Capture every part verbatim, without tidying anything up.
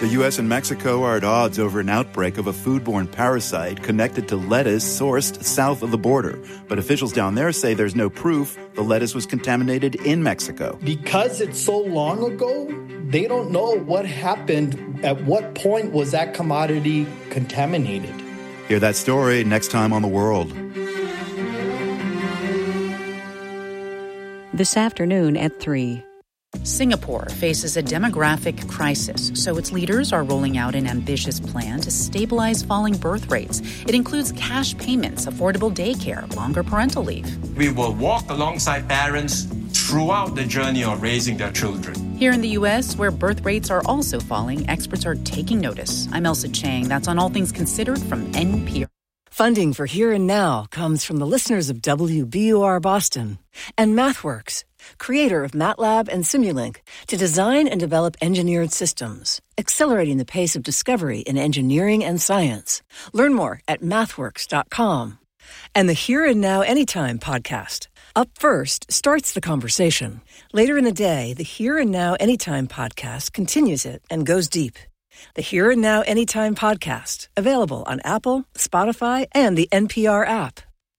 The U S and Mexico are at odds over an outbreak of a foodborne parasite connected to lettuce sourced south of the border. But officials down there say there's no proof the lettuce was contaminated in Mexico. Because it's so long ago, they don't know what happened. At what point was that commodity contaminated? Hear that story next time on The World. This afternoon at three. Singapore faces a demographic crisis, so its leaders are rolling out an ambitious plan to stabilize falling birth rates. It includes cash payments, affordable daycare, longer parental leave. We will walk alongside parents throughout the journey of raising their children. Here in the U S, where birth rates are also falling, experts are taking notice. I'm Elsa Chang. That's on All Things Considered from N P R. Funding for Here and Now comes from the listeners of W B U R Boston and MathWorks, creator of MATLAB and Simulink, to design and develop engineered systems, accelerating the pace of discovery in engineering and science. Learn more at mathworks dot com. And the Here and Now Anytime podcast. Up First starts the conversation. Later in the day, the Here and Now Anytime podcast continues it and goes deep. The Here and Now Anytime podcast, available on Apple, Spotify, and the N P R app.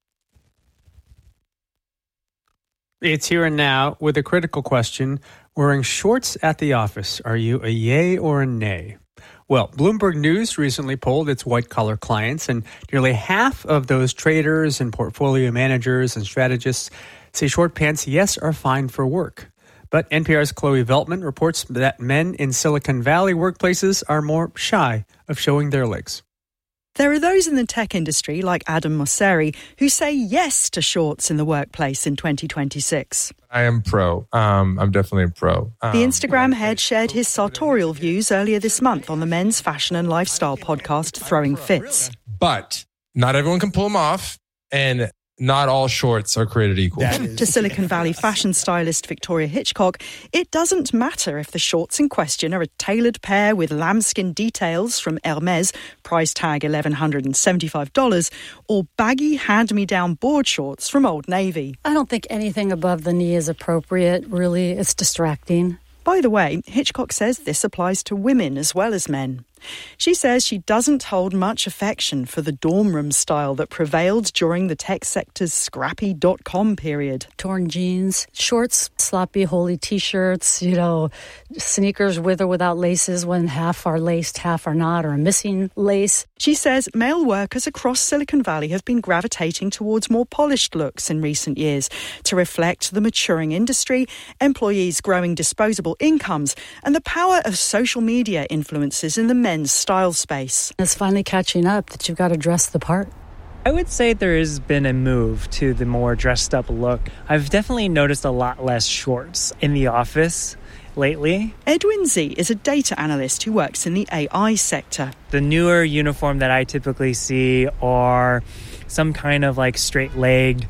It's Here and Now with a critical question. Wearing shorts at the office, are you a yay or a nay? Well, Bloomberg News recently polled its white-collar clients, and nearly half of those traders and portfolio managers and strategists say short pants, yes, are fine for work. But N P R's Chloe Veltman reports that men in Silicon Valley workplaces are more shy of showing their legs. There are those in the tech industry, like Adam Mosseri, who say yes to shorts in the workplace in twenty twenty-six. I am pro. Um, I'm definitely a pro. Um, the Instagram head shared his sartorial views earlier this month on the men's fashion and lifestyle podcast, Throwing Fits. But not everyone can pull them off, and not all shorts are created equal. To Silicon Valley fashion stylist Victoria Hitchcock, it doesn't matter if the shorts in question are a tailored pair with lambskin details from Hermes, price tag one thousand one hundred seventy-five dollars, or baggy hand-me-down board shorts from Old Navy. I don't think anything above the knee is appropriate, really. It's distracting. By the way, Hitchcock says this applies to women as well as men. She says she doesn't hold much affection for the dorm room style that prevailed during the tech sector's scrappy dot-com period. Torn jeans, shorts, sloppy, holey T-shirts, you know, sneakers with or without laces when half are laced, half are not, or a missing lace. She says male workers across Silicon Valley have been gravitating towards more polished looks in recent years to reflect the maturing industry, employees' growing disposable incomes, and the power of social media influences in the men's style space. It's finally catching up that you've got to dress the part. I would say there has been a move to the more dressed up look. I've definitely noticed a lot less shorts in the office lately. Edwin Z is a data analyst who works in the A I sector. The newer uniform that I typically see are some kind of like straight-legged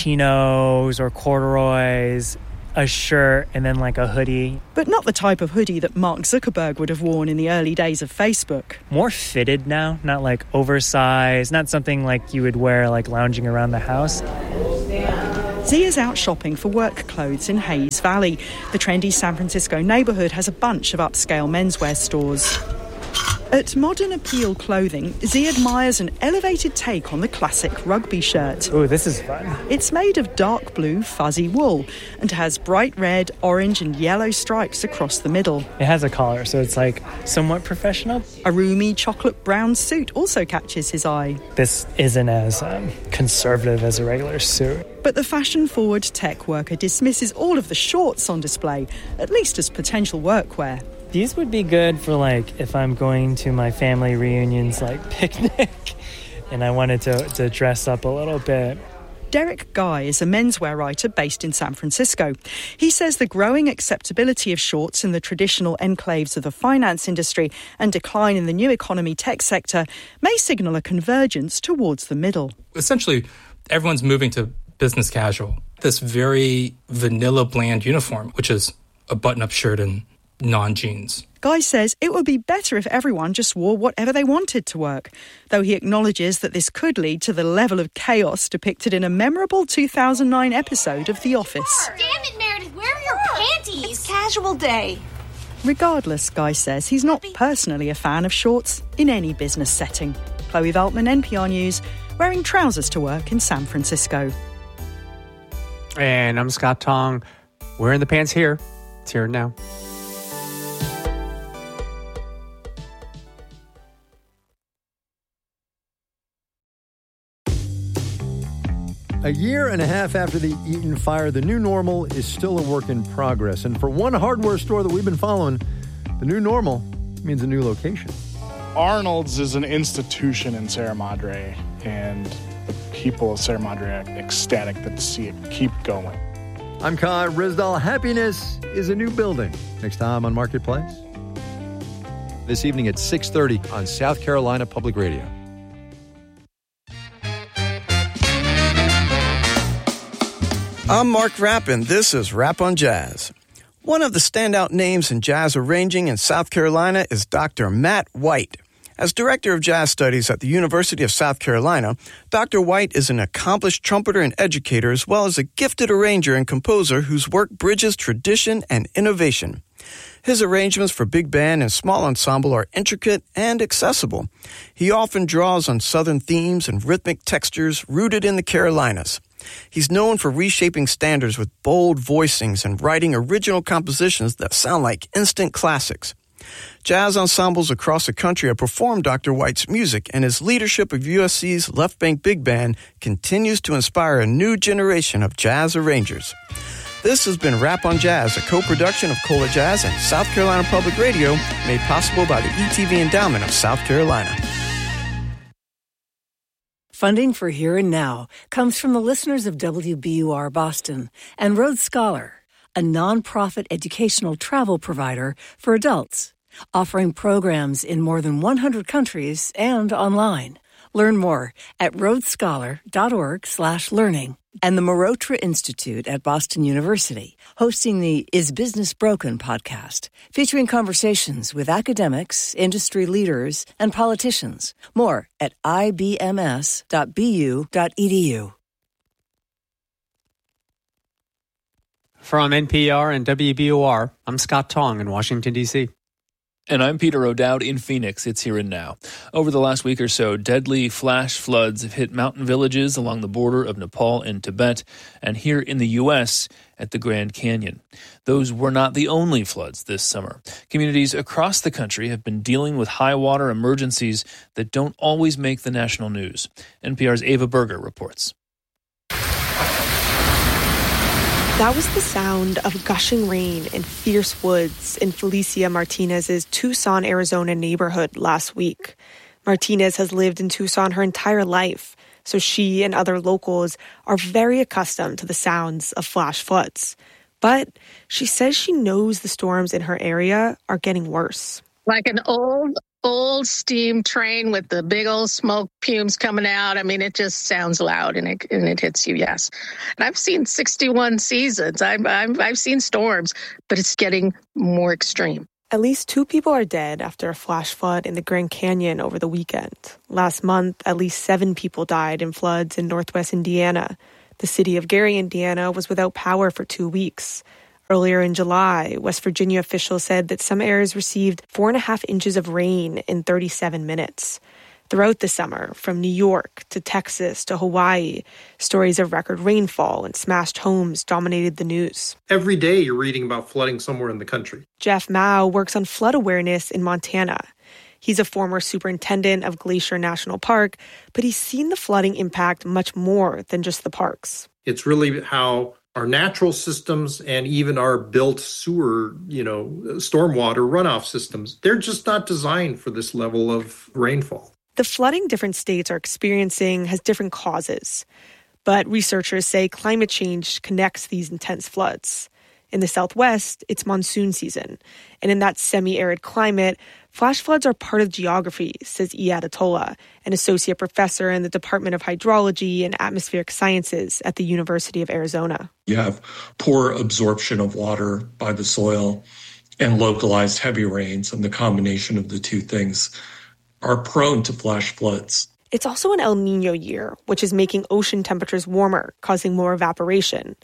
chinos or corduroys, a shirt, and then like a hoodie. But not the type of hoodie that Mark Zuckerberg would have worn in the early days of Facebook. More fitted now, not like oversized, not something like you would wear like lounging around the house. Z is out shopping for work clothes in Hayes Valley. The trendy San Francisco neighborhood has a bunch of upscale menswear stores. At Modern Appeal Clothing, Z admires an elevated take on the classic rugby shirt. Oh, this is fun. It's made of dark blue fuzzy wool and has bright red, orange and yellow stripes across the middle. It has a collar, so it's like somewhat professional. A roomy chocolate brown suit also catches his eye. This isn't as um, conservative as a regular suit. But the fashion-forward tech worker dismisses all of the shorts on display, at least as potential workwear. These would be good for, like, if I'm going to my family reunions, like, picnic, and I wanted to, to dress up a little bit. Derek Guy is a menswear writer based in San Francisco. He says the growing acceptability of shorts in the traditional enclaves of the finance industry and decline in the new economy tech sector may signal a convergence towards the middle. Essentially, everyone's moving to business casual. This very vanilla bland uniform, which is a button-up shirt and non-jeans. Guy says it would be better if everyone just wore whatever they wanted to work, though he acknowledges that this could lead to the level of chaos depicted in a memorable two thousand nine episode of The Office. Damn it, Meredith, where are your panties? It's casual day. Regardless, Guy says he's not personally a fan of shorts in any business setting. Chloe Veltman, N P R News, wearing trousers to work in San Francisco. And I'm Scott Tong. Wearing the pants here. It's here now. A year and a half after the Eaton fire, the new normal is still a work in progress. And for one hardware store that we've been following, the new normal means a new location. Arnold's is an institution in Sierra Madre, and the people of Sierra Madre are ecstatic to see it keep going. I'm Kai Rizdal. Happiness is a new building. Next time on Marketplace. This evening at six thirty on South Carolina Public Radio. I'm Mark Rappin. This is Rap on Jazz. One of the standout names in jazz arranging in South Carolina is Doctor Matt White. As Director of Jazz Studies at the University of South Carolina, Doctor White is an accomplished trumpeter and educator as well as a gifted arranger and composer whose work bridges tradition and innovation. His arrangements for big band and small ensemble are intricate and accessible. He often draws on Southern themes and rhythmic textures rooted in the Carolinas. He's known for reshaping standards with bold voicings and writing original compositions that sound like instant classics. Jazz ensembles across the country have performed Doctor White's music, and his leadership of U S C's Left Bank Big Band continues to inspire a new generation of jazz arrangers. This has been Rap on Jazz, a co-production of Cola Jazz and South Carolina Public Radio, made possible by the E T V Endowment of South Carolina. Funding for Here and Now comes from the listeners of W B U R Boston and Rhodes Scholar, a nonprofit educational travel provider for adults, offering programs in more than one hundred countries and online. Learn more at rhodesscholar.org slash learning. And the Marotra Institute at Boston University, hosting the Is Business Broken podcast, featuring conversations with academics, industry leaders, and politicians. More at I B M S dot B U dot E D U. From N P R and W B U R, I'm Scott Tong in Washington, D C And I'm Peter O'Dowd in Phoenix. It's Here and Now. Over the last week or so, deadly flash floods have hit mountain villages along the border of Nepal and Tibet, and here in the U S at the Grand Canyon. Those were not the only floods this summer. Communities across the country have been dealing with high water emergencies that don't always make the national news. N P R's Ava Berger reports. That was the sound of gushing rain in fierce woods in Felicia Martinez's Tucson, Arizona neighborhood last week. Martinez has lived in Tucson her entire life, so she and other locals are very accustomed to the sounds of flash floods. But she says she knows the storms in her area are getting worse. Like an old, old steam train with the big old smoke fumes coming out. I mean, it just sounds loud and it and it hits you, yes. And I've seen sixty-one seasons. I've, I've, I've seen storms, but it's getting more extreme. At least two people are dead after a flash flood in the Grand Canyon over the weekend. Last month, at least seven people died in floods in northwest Indiana. The city of Gary, Indiana, was without power for two weeks. Earlier in July, West Virginia officials said that some areas received four and a half inches of rain in thirty-seven minutes. Throughout the summer, from New York to Texas to Hawaii, stories of record rainfall and smashed homes dominated the news. Every day you're reading about flooding somewhere in the country. Jeff Mao works on flood awareness in Montana. He's a former superintendent of Glacier National Park, but he's seen the flooding impact much more than just the parks. It's really how our natural systems and even our built sewer, you know, stormwater runoff systems, they're just not designed for this level of rainfall. The flooding different states are experiencing has different causes, but researchers say climate change connects these intense floods. In the Southwest, it's monsoon season, and in that semi-arid climate, flash floods are part of geography, says Iyad Atola, an associate professor in the Department of Hydrology and Atmospheric Sciences at the University of Arizona. You have poor absorption of water by the soil and localized heavy rains, and the combination of the two things are prone to flash floods. It's also an El Niño year, which is making ocean temperatures warmer, causing more evaporation.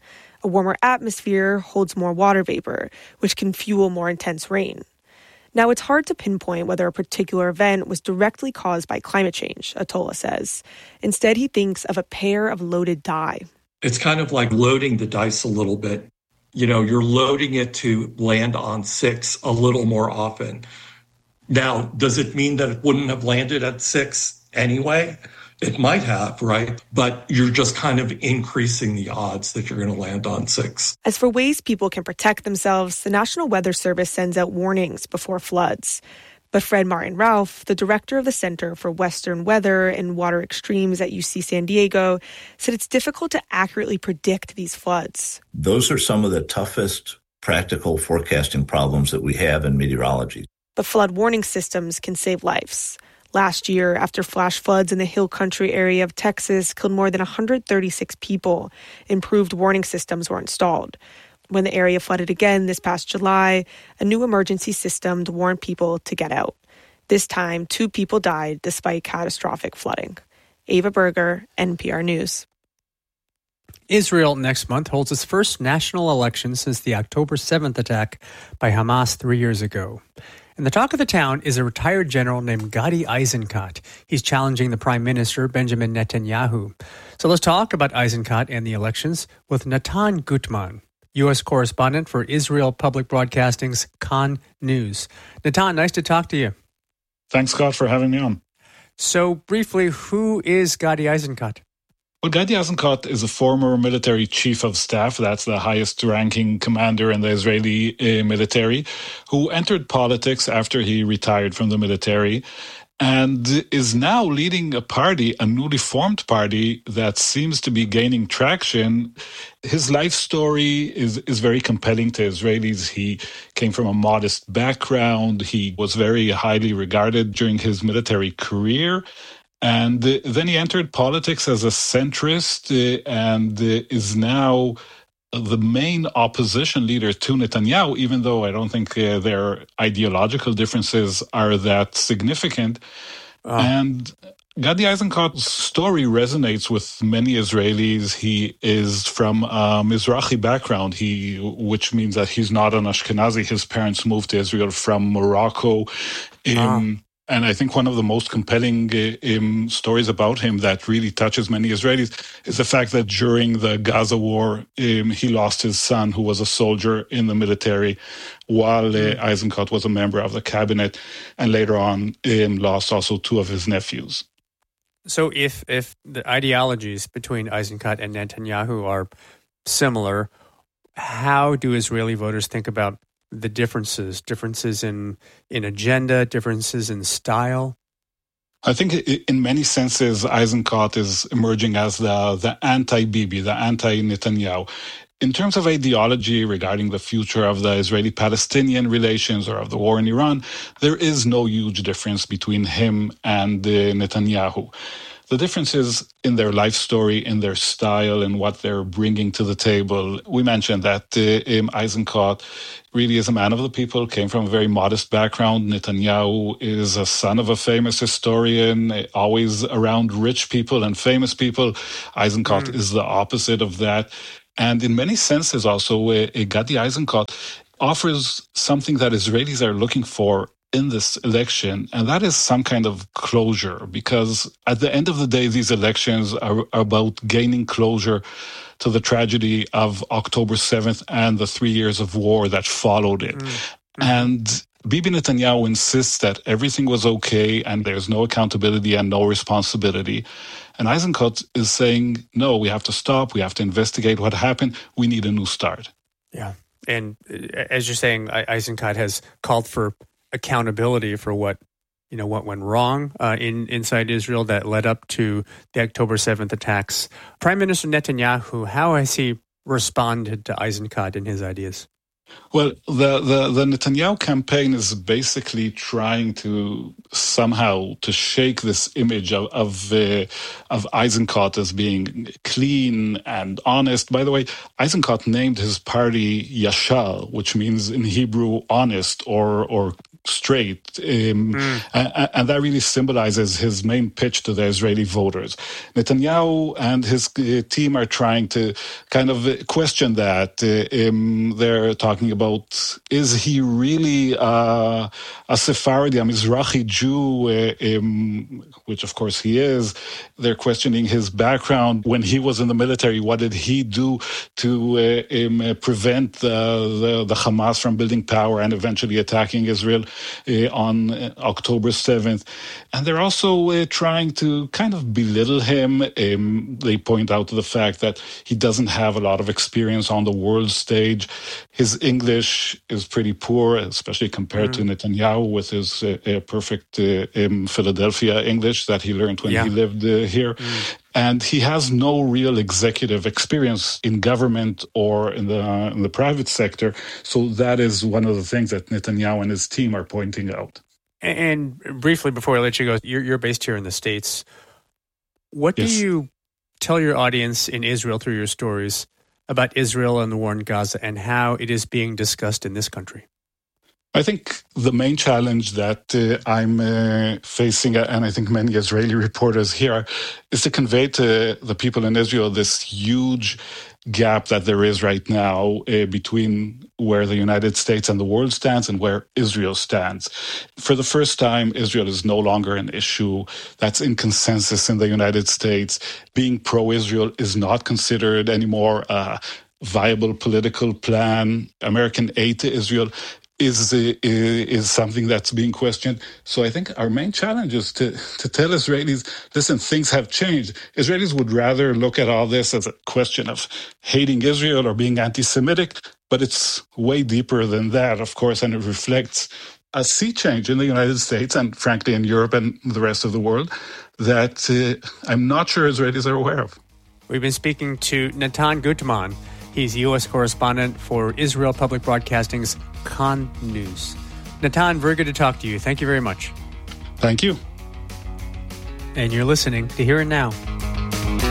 A warmer atmosphere holds more water vapor, which can fuel more intense rain. Now, it's hard to pinpoint whether a particular event was directly caused by climate change, Atola says. Instead, he thinks of a pair of loaded die. It's kind of like loading the dice a little bit. You know, you're loading it to land on six a little more often. Now, does it mean that it wouldn't have landed at six anyway? It might have, right? But you're just kind of increasing the odds that you're going to land on six. As for ways people can protect themselves, the National Weather Service sends out warnings before floods. But Fred Martin-Ralph, the director of the Center for Western Weather and Water Extremes at U C San Diego, said it's difficult to accurately predict these floods. Those are some of the toughest practical forecasting problems that we have in meteorology. But flood warning systems can save lives. Last year, after flash floods in the Hill Country area of Texas killed more than one hundred thirty-six people, improved warning systems were installed. When the area flooded again this past July, a new emergency system to warn people to get out. This time, two people died despite catastrophic flooding. Ava Berger, N P R News. Israel next month holds its first national election since the October seventh attack by Hamas three years ago. And the talk of the town is a retired general named Gadi Eisenkot. He's challenging the Prime Minister, Benjamin Netanyahu. So let's talk about Eisenkot and the elections with Natan Gutman, U S correspondent for Israel Public Broadcasting's Kan News. Natan, nice to talk to you. Thanks, Scott, for having me on. So briefly, who is Gadi Eisenkot? Well, Gadi Eisenkot is a former military chief of staff. That's the highest ranking commander in the Israeli uh, military, who entered politics after he retired from the military and is now leading a party, a newly formed party that seems to be gaining traction. His life story is, is very compelling to Israelis. He came from a modest background. He was very highly regarded during his military career. And then he entered politics as a centrist uh, and uh, is now the main opposition leader to Netanyahu, even though I don't think uh, their ideological differences are that significant. Oh. And Gadi Eisenkot's story resonates with many Israelis. He is from a Mizrahi background, he, which means that he's not an Ashkenazi. His parents moved to Israel from Morocco. Um, oh. And I think one of the most compelling uh, um, stories about him that really touches many Israelis is the fact that during the Gaza war, um, he lost his son, who was a soldier in the military, while uh, Eisenkot was a member of the cabinet, and later on um, lost also two of his nephews. So if, if the ideologies between Eisenkot and Netanyahu are similar, how do Israeli voters think about the differences, differences in, in agenda, differences in style? I think in many senses, Eisenkot is emerging as the, the anti-Bibi, the anti-Netanyahu. In terms of ideology regarding the future of the Israeli-Palestinian relations or of the war in Iran, there is no huge difference between him and uh, Netanyahu. The difference is in their life story, in their style, and what they're bringing to the table. We mentioned that uh, um, Eisenkot really is a man of the people, came from a very modest background. Netanyahu is a son of a famous historian, always around rich people and famous people. Eisenkot mm. is the opposite of that. And in many senses also, uh, Gadi Eisenkot offers something that Israelis are looking for in this election, and that is some kind of closure, because at the end of the day, these elections are about gaining closure to the tragedy of October seventh and the three years of war that followed it. Mm-hmm. And Bibi Netanyahu insists that everything was okay and there's no accountability and no responsibility. And Eisenkot is saying, no, we have to stop, we have to investigate what happened, we need a new start. Yeah, and as you're saying, Eisenkot has called for accountability for what you know what went wrong uh, in inside Israel that led up to the October seventh attacks. Prime Minister Netanyahu, how has he responded to Eisenkot and his ideas? Well, the, the, the Netanyahu campaign is basically trying to somehow to shake this image of of, uh, of Eisenkot as being clean and honest. By the way, Eisenkot named his party Yashar, which means in Hebrew honest or or straight. Um, mm. and, and that really symbolizes his main pitch to the Israeli voters. Netanyahu and his uh, team are trying to kind of question that. Uh, um, they're talking about, is he really uh, a Sephardi, a Mizrahi Jew, uh, um, which of course he is. They're questioning his background. When he was in the military, what did he do to uh, um, prevent the, the, the Hamas from building power and eventually attacking Israel Uh, on uh, October seventh. And they're also uh, trying to kind of belittle him. Um, they point out to the fact that he doesn't have a lot of experience on the world stage. His English is pretty poor, especially compared mm. to Netanyahu with his uh, uh, perfect uh, um, Philadelphia English that he learned when yeah. he lived uh, here. Mm. And he has no real executive experience in government or in the in the private sector. So that is one of the things that Netanyahu and his team are pointing out. And briefly, before I let you go, you're, you're based here in the States. What yes. do you tell your audience in Israel through your stories about Israel and the war in Gaza and how it is being discussed in this country? I think the main challenge that uh, I'm uh, facing, and I think many Israeli reporters here, is to convey to the people in Israel this huge gap that there is right now uh, between where the United States and the world stands and where Israel stands. For the first time, Israel is no longer an issue that's in consensus in the United States. Being pro-Israel is not considered anymore a viable political plan. American aid to Israel is uh, is something that's being questioned. So I think our main challenge is to, to tell Israelis, listen, things have changed. Israelis would rather look at all this as a question of hating Israel or being anti-Semitic, but it's way deeper than that, of course, and it reflects a sea change in the United States and, frankly, in Europe and the rest of the world that uh, I'm not sure Israelis are aware of. We've been speaking to Natan Gutman. He's U S correspondent for Israel Public Broadcasting's Kan News. Natan, very good to talk to you. Thank you very much. Thank you. And you're listening to Here and Now.